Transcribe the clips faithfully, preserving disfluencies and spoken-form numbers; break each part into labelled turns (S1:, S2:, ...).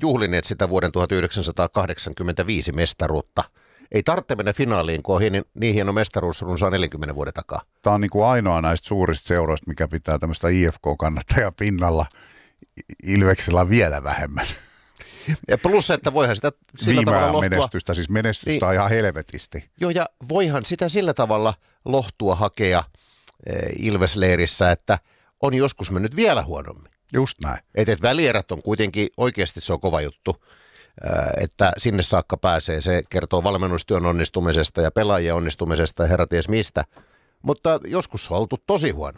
S1: juhlineet sitä vuoden tuhatyhdeksänsataakahdeksankymmentäviisi mestaruutta. Ei tarvitse mennä finaaliin, kun on niin, niin hieno mestaruus runsaan neljänkymmenen vuoden takaa.
S2: Tämä on niin kuin ainoa näistä suurista seuroista, mikä pitää tämmöistä I F K-kannattajaa pinnalla. Ilveksellä vielä vähemmän.
S1: Ja plus, että voihan sitä sillä
S2: Viimeään
S1: tavalla lohtua.
S2: menestystä, siis menestystä niin, on ihan helvetisti.
S1: Joo, ja voihan sitä sillä tavalla lohtua hakea e, Ilvesleirissä, että on joskus mennyt vielä huonommin.
S2: Just näin.
S1: Et, et välierät on kuitenkin, oikeasti se on kova juttu, että sinne saakka pääsee. Se kertoo valmennustyön onnistumisesta ja pelaajien onnistumisesta ja herra ties mistä. Mutta joskus on oltu tosi huono.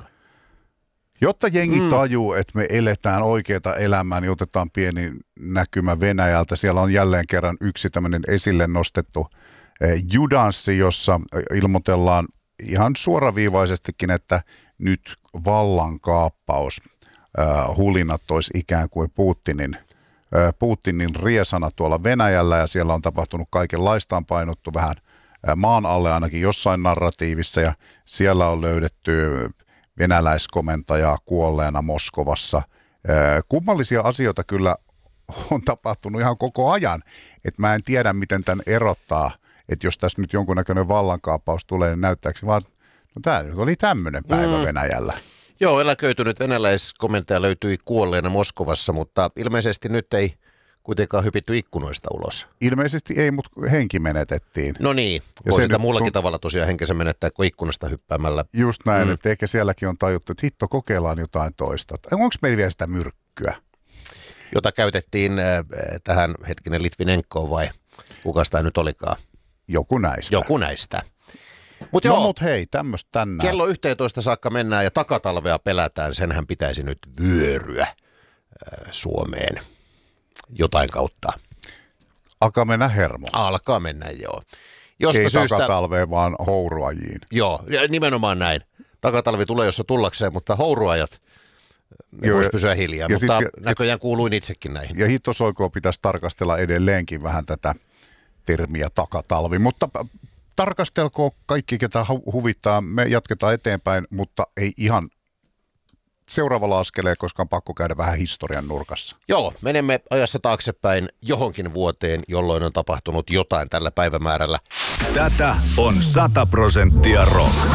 S2: Jotta jengi mm. tajuu, että me eletään oikeaa elämää, niin otetaan pieni näkymä Venäjältä. Siellä on jälleen kerran yksi tämmöinen esille nostettu eh, judanssi, jossa ilmoitellaan ihan suoraviivaisestikin, että nyt vallankaappaus, eh, hulinat olisi ikään kuin Putinin, eh, Putinin riesana tuolla Venäjällä, ja siellä on tapahtunut kaikenlaista, on painottu vähän eh, maan alle ainakin jossain narratiivissa, ja siellä on löydetty venäläiskomentajaa kuolleena Moskovassa. Kummallisia asioita kyllä on tapahtunut ihan koko ajan, että mä en tiedä, miten tämän erottaa, että jos tässä nyt jonkunnäköinen vallankaappaus tulee, niin näyttääkö vaan, no tämä nyt oli tämmöinen päivä mm. Venäjällä.
S1: Joo, eläköitynyt venäläiskomentaja löytyi kuolleena Moskovassa, mutta ilmeisesti nyt ei kuitenkaan hypitty ikkunoista ulos.
S2: Ilmeisesti ei, mutta henki menetettiin.
S1: No niin, ja voi sitä muullakin tu- tavalla tosiaan henkensä menettää kuin ikkunasta hyppäämällä.
S2: Just näin, mm. että ehkä sielläkin on tajuttu, että hitto, kokeillaan jotain toista. Onko meillä vielä sitä myrkkyä?
S1: Jota käytettiin äh, tähän hetkinen Litvinenkoon vai kuka sitä nyt olikaan?
S2: Joku näistä.
S1: Joku näistä. Mut
S2: no
S1: joo,
S2: mut hei, tämmöistä tänään.
S1: Kello yhteentoista saakka mennään ja takatalvea pelätään, senhän pitäisi nyt vyöryä äh, Suomeen. Jotain kautta.
S2: Alkaa mennä hermo.
S1: Alkaa mennä, joo. Josta
S2: ei
S1: syystä,
S2: takatalveen, vaan houruajiin.
S1: Joo, nimenomaan näin. Takatalvi tulee, jossa tullakseen, mutta houruajat, ne voisi pysyä hiljaa, mutta sit, näköjään kuuluin itsekin näihin.
S2: Ja hittosoikoa pitäisi tarkastella edelleenkin vähän tätä termiä takatalvi, mutta tarkastelkoon kaikki, ketä huvittaa. Me jatketaan eteenpäin, mutta ei ihan seuraavalla askeleen, koska on pakko käydä vähän historian nurkassa.
S1: Joo, menemme ajassa taaksepäin johonkin vuoteen, jolloin on tapahtunut jotain tällä päivämäärällä.
S3: Tätä on sata prosenttia rock.